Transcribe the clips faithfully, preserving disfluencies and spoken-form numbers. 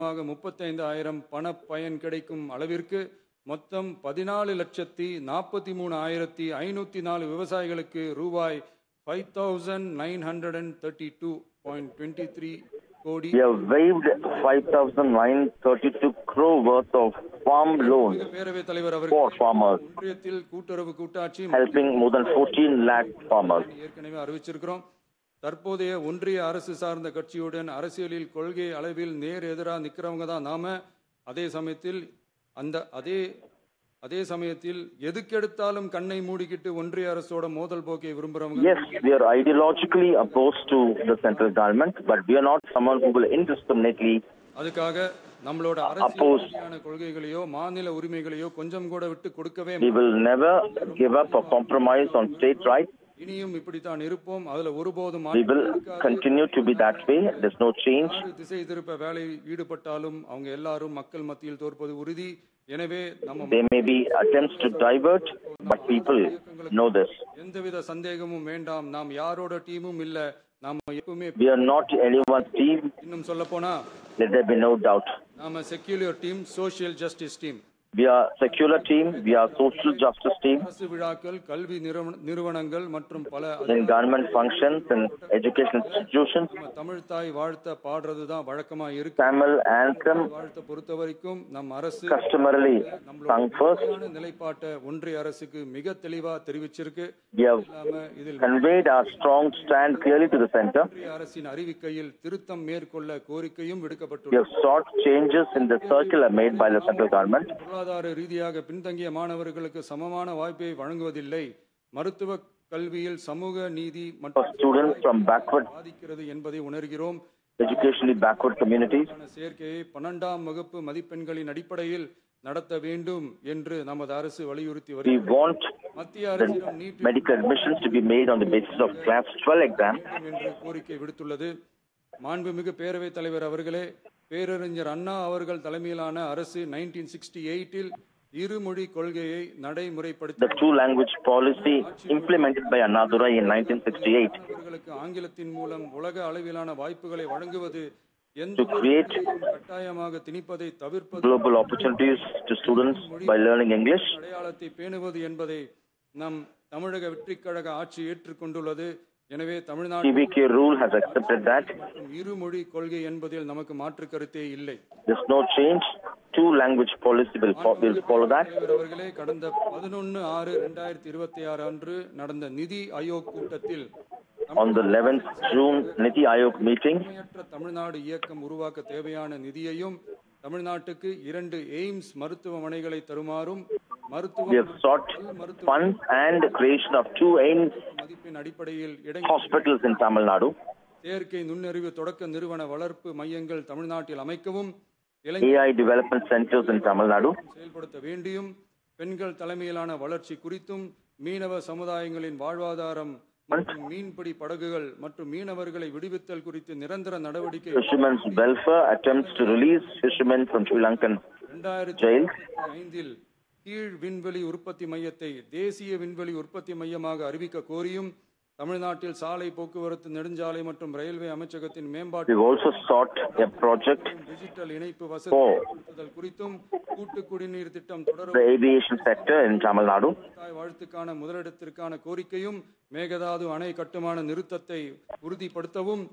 முப்பத்தைந்தாயிரம் பண பயன் கிடைக்கும் அளவிற்கு மொத்தம் பதினாலு லட்சத்தி நாற்பத்தி மூணு ஆயிரத்தி ஐநூத்தி நாலு விவசாயிகளுக்கு ரூபாய் five thousand nine hundred and thirty two point twenty three கோடி. We have waived five thousand nine hundred thirty-two crore worth of farm loans பேரவைத் தலைவர் for farmers, ஒன்றியத்தில் கூட்டுறவு கூட்டாட்சி helping more than fourteen lakh farmers. ஏற்கனவே அறிவிச்சிருக்கிறோம். தற்போதைய ஒன்றிய அரசு சார்ந்த கட்சியுடன் அரசியலில் கொள்கை அளவில் நேர் எதிராக நிற்கிறவங்க தான் நாம. அதே சமயத்தில் அந்த அதே அதே சமயத்தில் எதுக்கெடுத்தாலும் கண்ணை மூடிக்கிட்டு ஒன்றிய அரசோட மோதல் போக்கை விரும்புறவங்க. Yes, we are ideologically opposed to the central government, but we are not someone who will indiscriminately அதுக்காக நம்மளோட அரசியல் கொள்கைகளையோ மாநில உரிமைகளையோ கொஞ்சம் கூட விட்டு கொடுக்கவே we will never give up or compromise on state rights. இனியும் இப்படித்தான் இருப்போம். அதுல ஒருபோதும் We will continue to be that way. There's no change. திசை திருப்ப வேலையில் ஈடுபட்டாலும் அவங்க எல்லாரும் மக்கள் மத்தியில் தோற்பது உறுதி. எனவே நம்ம There may be attempts to divert, but people know this. எந்தவித சந்தேகமும் வேண்டாம். நாம் யாரோட டீமும் இல்ல. நாம எப்பவுமே We are not anyone's team. இன்னும் சொல்ல போனா Let there be no doubt. நாம secular team, social justice team. We are secular team. We are social justice team. அரசு விழாக்கள், கல்வி நிறுவனங்கள் மற்றும் பல In government functions and education institutions, Tamil தாய் வாழ்த்த பாடுறதுதான் வழக்கமா இருக்கு. Tamil anthem வாழ்த்த பொறுத்த வரைக்கும் நம் அரசு customarily sung first. நிலைப்பாட்டை ஒன்றிய அரசுக்கு மிக தெளிவா தெரிவிச்சிருக்கு. We have conveyed our strong stand clearly to the center. ஒன்றிய அரசின் அறிவிக்கையில் திருத்தம் மேற்கொள்ள கோரிக்கையும் We விடுக்கப்பட்டுள்ளது. have sought changes in the circular made by the central government. பொருளாதார ரீதியாக பின்தங்கிய மாணவர்களுக்கு சமமான வாய்ப்பை வழங்குவதில்லை. மருத்துவ கல்வியில் சமூக நீதி For students from backward, பாதிக்கிறது என்பதை உணர்கிறோம். educationally backward communities, சேர்க்கையை பன்னெண்டாம் வகுப்பு மதிப்பெண்களின் அடிப்படையில் நடத்த வேண்டும் என்று நமது அரசு வலியுறுத்தி we வருகிறது. want மத்திய the அரசிடம் NEET medical admissions to be made on the basis of class twelve exam. என்று கோரிக்கை விடுத்துள்ளது. மாண்புமிகு பேரவைத் தலைவர் அவர்களே, பேரறிஞர் அண்ணா அவர்கள் தலைமையிலான அரசு நைன்டீன் சிக்ஸ்டி எயிட்டில் இருமொழி கொள்கையை நடைமுறைப்படுத்தி The two language policy implemented by Annadurai in nineteen sixty-eight அவர்களுக்கு ஆங்கிலத்தின் மூலம் உலக அளவிலான வாய்ப்புகளை வழங்குவது எந்த to create கட்டாயமாக திணிப்பதை தவிர்ப்பது, global opportunities to students by learning English. அடையாளத்தை பேணுவது என்பதை நம் தமிழக வெற்றிக் கழக ஆட்சி ஏற்றுக்கொண்டுள்ளது. எனவே T Tamil Nadu V K rule has accepted that. இருமொழி கொள்கை என்பதில் நமக்கு மாற்று கருத்தே இல்லை. There's no change. Two language policy will, fo- will follow that. தலைவர் அவர்களே, கடந்த பதினொன்று ஆறு இரண்டாயிரத்தி இருபத்தி ஆறு அன்று நடந்த நிதி ஆயோக் கூட்டத்தில் On the eleventh June Niti Aayog meeting, தனிமையற்ற Tamil Nadu இயக்கம் உருவாக்க தேவையான நிதியையும் தமிழ்நாட்டுக்கு இரண்டு எய்ம்ஸ் மருத்துவமனைகளை தருமாறும் we have sought funds and creation of two AIIMS மதிப்பின் அடிப்படையில் hospitals in Tamil Nadu. செயற்கை நுண்ணறிவு தொடக்க நிறுவன வளர்ப்பு மையங்கள் தமிழ்நாட்டில் அமைக்கவும் A I development centers in Tamil Nadu. செயல்படுத்த வேண்டியும் பெண்கள் தலைமையிலான வளர்ச்சி குறித்தும் மீனவ சமுதாயங்களின் வாழ்வாதாரம் மற்றும் மீன்பிடி படகுகள் மற்றும் மீனவர்களை விடுவித்தல் குறித்து நிரந்தர நடவடிக்கை Fishermen's welfare attempts to release fishermen from Sri Lankan jails. ஐந்தில் கீழ் விண்வெளி உற்பத்தி மையத்தை தேசிய விண்வெளி உற்பத்தி மையமாக அறிவிக்க கோரியும் தமிழ்நாட்டில் சாலை போக்குவரத்து நெடுஞ்சாலை மற்றும் ரயில்வே அமைச்சகத்தின் மேம்பாட்டு We've also sought a project digital இணைப்பு வசதி ஏற்படுத்துதல் குறித்தும் கூட்டு குடிநீர் திட்டம் தொடரும் the aviation sector in Tamil Nadu. தாய் வாழ்த்துக்கான முதலிடத்திற்கான கோரிக்கையும் மேகதாது அணை கட்டுமான நிறுத்தத்தை உறுதிப்படுத்தவும்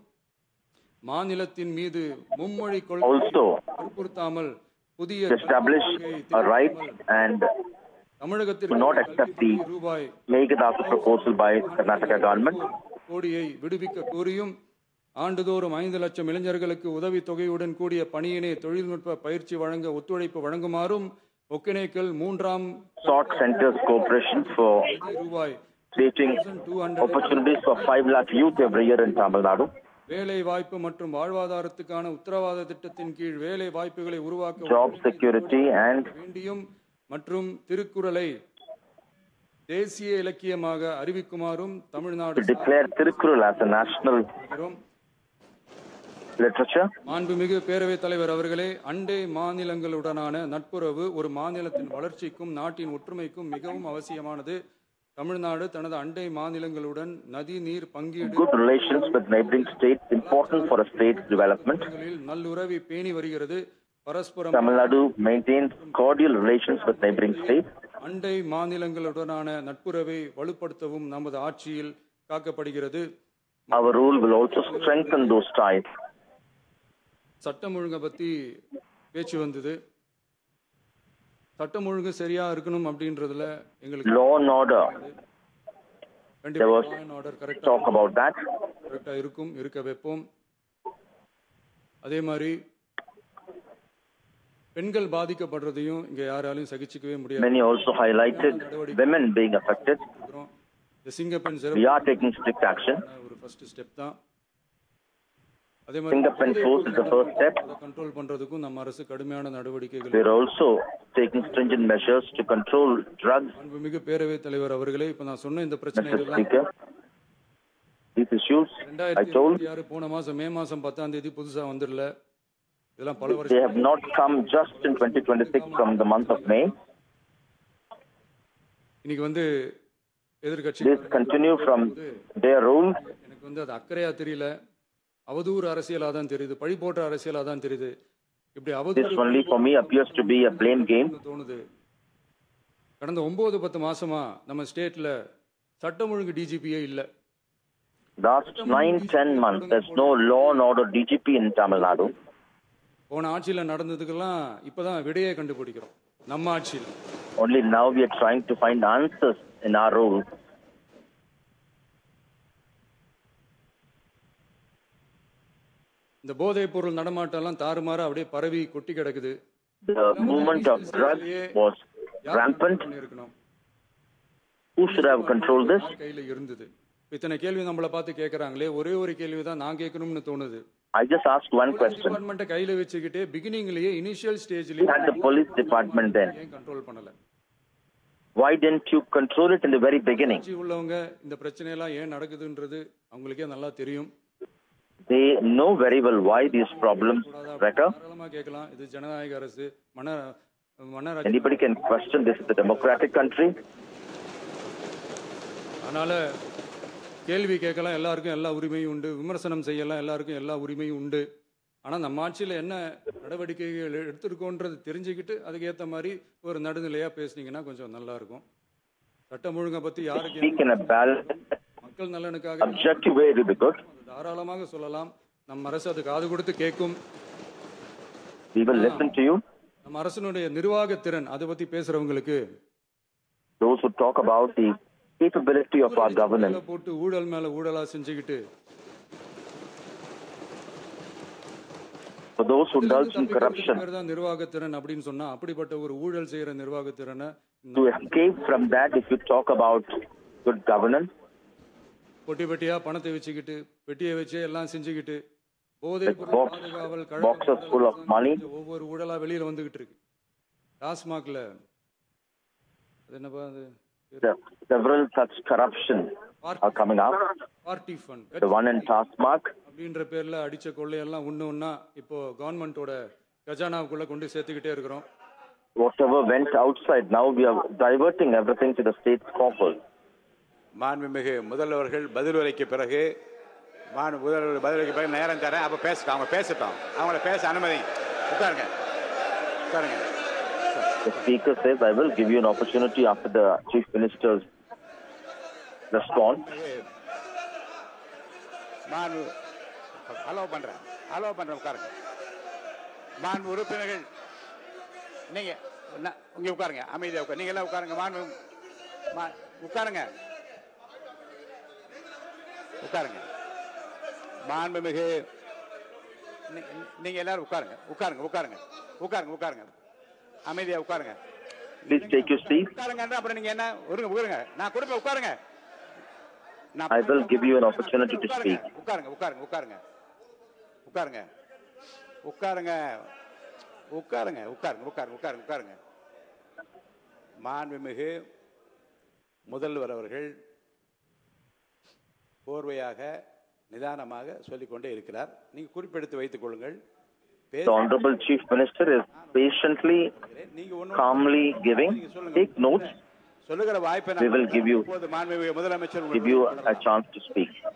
மாநிலத்தின் மீது மும்மொழி கொள்கை Also வற்புறுத்தாமல் புதிய establish a right and தமிழகத்திற்கு to not accept the ரூபாய் Meghdadu proposal by Karnataka government. கோடியை விடுவிக்க கோரியும் ஆண்டுதோறும் ஐந்து லட்சம் இளைஞர்களுக்கு உதவி தொகையுடன் கூடிய பணியினை தொழில்நுட்ப பயிற்சி வழங்க ஒத்துழைப்பு வழங்குமாறும் ஒகேனக்கல் மூன்றாம் Sought centers cooperation for ரூபாய் creating opportunities for five lakh youth every year in Tamil Nadu. வேலை வாய்ப்பு மற்றும் வாழ்வாதாரத்துக்கான உத்தரவாத திட்டத்தின் கீழ் வேலை வாய்ப்புகளை உருவாக்க Job security and வேண்டியும் மற்றும் திருக்குறளை தேசிய இலக்கியமாக அறிவிக்குமாறும் Tamil Nadu to declare Tirukkural as a national literature. மாண்புமிகு பேரவைத் தலைவர் அவர்களே, அண்டை மாநிலங்களுடனான நட்புறவு ஒரு மாநிலத்தின் வளர்ச்சிக்கும் நாட்டின் ஒற்றுமைக்கும் மிகவும் அவசியமானது. தமிழ்நாடு தனது அண்டை மாநிலங்களுடன் நதி நீர் பங்கீடு Good relations with neighboring states important for a state's development. நல்லுறவை பேணி வருகிறது. பரஸ்பரம் Tamil Nadu maintains cordial relations with neighboring states. அண்டை மாநிலங்களுடனான நட்புறவை வலுப்படுத்தவும் நமது ஆட்சியில் காக்கப்படுகிறது. Our rule will also strengthen those ties. சட்டம் ஒழுங்கை பத்தி பேச்சு வந்தது. சட்டம் ஒழுங்கு சரியா இருக்கணும் அப்படின்றதுல எங்களுக்கு Law and order. There was talk about that. கரெக்டா இருக்கும், இருக்க வைப்போம். அதே மாதிரி பெண்கள் பாதிக்கப்படுறதையும் இங்க யாராலையும் சகிச்சுக்கவே முடியாது. Many also highlighted women being affected. இந்த சிங்கப்பெண் We are taking strict action. ஒரு ஃபர்ஸ்ட் ஸ்டெப் தான். அதே மாதிரி Fingerprint force is the first step. Control பண்றதுக்கும் நம்ம அரசு கடுமையான நடவடிக்கைகள். We are also taking stringent measures to control drugs. அன்புமிகு பேரவைத் தலைவர் அவர்களே, இப்ப நான் சொன்ன இந்த பிரச்சனை Mister எல்லாம் Speaker, these issues I told போன மாசம் மே மாசம் பத்தாம் தேதி புதுசா வந்துடல. இதெல்லாம் பல they வருஷம் have not come just in twenty twenty-six from the month of May. இன்னைக்கு வந்து எதிர்க்கட்சி This continue from their rule. எனக்கு வந்து அது அக்கறையா தெரியல, அவதூறு அரசியலா தான் தெரியுது, பழி போட்ட அரசியலா தான் தெரியுது. இப்படி This அவதூறு only for me appears to be a blame game. தோணுது. கடந்த ஒன்பது பத்து மாசமா நம்ம ஸ்டேட்ல சட்டம் ஒழுங்கு டிஜிபியே இல்ல. Last nine ten months, there's no law and order D G P in Tamil Nadu. போன ஆட்சியில நடந்ததுக்கெல்லாம் இப்பதான் விடையே கண்டுபிடிக்கிறோம் நம்ம ஆட்சியில். Only now we are trying to find answers in our role. இந்த போதைப் பொருள் நடமாட்டம் எல்லாம் தாறுமாற அப்படியே பரவி கொட்டி கிடக்குது. The movement of drugs was rampant. இருக்கணும். Who should have controlled this? கையில இருந்தது. இத்தனை கேள்வி நம்மள பார்த்து கேக்குறாங்களே, ஒரே ஒரு கேள்வி தான் நான் கேட்கணும்னு தோணுது. I just asked one question. Department கையில வச்சுக்கிட்டே பிகினிங்லயே initial We ஸ்டேஜ்லயே had the police department then. ஏன் கண்ட்ரோல் பண்ணல? Why didn't you control it in the very beginning? ஆட்சி உள்ளவங்க இந்த பிரச்சனை எல்லாம் ஏன் நடக்குதுன்றது அவங்களுக்கே நல்லா தெரியும். They know very well why these problems recur. தாராளமா கேட்கலாம். இது ஜனநாயக அரசு, மன மன Anybody can question this is a democratic country. அதனால கேள்வி கேட்கலாம், எல்லாருக்கும் எல்லா உரிமையும் உண்டு. விமர்சனம் செய்யலாம், எல்லாருக்கும் எல்லா உரிமையும் உண்டு. ஆனா நம்ம ஆட்சியில என்ன நடவடிக்கைகள் எடுத்திருக்கோன்றது தெரிஞ்சுக்கிட்டு அதுக்கு ஏத்த மாதிரி ஒரு நடுநிலையா பேசுனீங்கன்னா கொஞ்சம் நல்லா இருக்கும். சட்டம் ஒழுங்கை பத்தி யாருக்கு Speak in a balanced, மக்கள் நலனுக்காக objective way will be good. தாராளமாக சொல்லலாம். நம்ம அரசு அது காது கொடுத்து கேட்கும். We will listen to you. நம்ம அரசினுடைய நிர்வாக திறன் அதை பத்தி பேசுறவங்களுக்கு Those who talk about the capability of our governance. போட்டு ஊழல் மேல ஊழலா செஞ்சுக்கிட்டு For those who indulge in corruption, நிர்வாகத்திறன் அப்படின்னு சொன்னா அப்படிப்பட்ட ஒரு ஊழல் செய்யற நிர்வாகத்திறனை to escape from that, if you talk about good governance, பொட்டி பெட்டியா பணத்தை வச்சுக்கிட்டு பெட்டியை வச்சு எல்லாம் செஞ்சுக்கிட்டு போதை with box, boxes full of money, ஒவ்வொரு ஊழலா வெளியில வந்துகிட்டு இருக்கு. டாஸ்மாக்ல அது என்னப்பா அது the- several such corruption are coming up. Party fund The one in Tasmak, அப்படின்ற பேர்ல அடிச்ச கொள்ளையெல்லாம் ஒண்ணு ஒண்ணா இப்போ கவர்மெண்டோட கஜானாவுக்குள்ள கொண்டு சேர்த்துக்கிட்டே இருக்கிறோம். whatever went outside, now we are diverting everything to the state's coffers. மாண்புமிகு முதல்வர்கள் பதிலுரைக்கு பிறகு மாண்பு முதல்வர் பதிலுரைக்கு பிறகு நேரம் தரேன். அப்போ பேசட்டும், அவங்க பேசட்டும், அவங்கள பேச அனுமதி. உட்காருங்க உட்காருங்க. The speaker says, I will give you an opportunity after the chief minister's response. மாண்பு அலோ பண்றேன் அலோ பண்றேன் உட்காருங்க. மாண்பு உறுப்பினர்கள் நீங்க இங்க உட்காருங்க, அமைதியா உட்காரு. நீங்க எல்லாம் உட்காருங்க. மாண்பு உட்காருங்க உட்காருங்க. மாண்புமிகு நீங்க எல்லாரும் உட்காருங்க உட்காருங்க உட்காருங்க உட்காருங்க உட்காருங்க அமைதியா உட்காருங்க. Please take your seat. உட்காருங்க. அப்புறம் நீங்க என்ன உருங்க உட்காருங்க. நான் கொடுப்பேன் உட்காருங்க. I will give you an opportunity to speak. உட்காருங்க உட்காருங்க உட்காருங்க உட்காருங்க உட்காருங்க உட்காருங்க உட்காருங்க உட்காருங்க உட்காருங்க உட்காருங்க. மாண்புமிகு முதல்வர் அவர்கள் போர்வையாக நிதானமாக சொல்லிக்கொண்டே இருக்கிறார். நீங்க குறிப்பெடுத்து வைத்துக் கொள்ளுங்கள். The Honorable Chief Minister is patiently, calmly giving. Take notes. சொல்லுகிற வாய்ப்பை we will give you இப்போது மாண்புமிகு முதலமைச்சர் give you a chance to speak.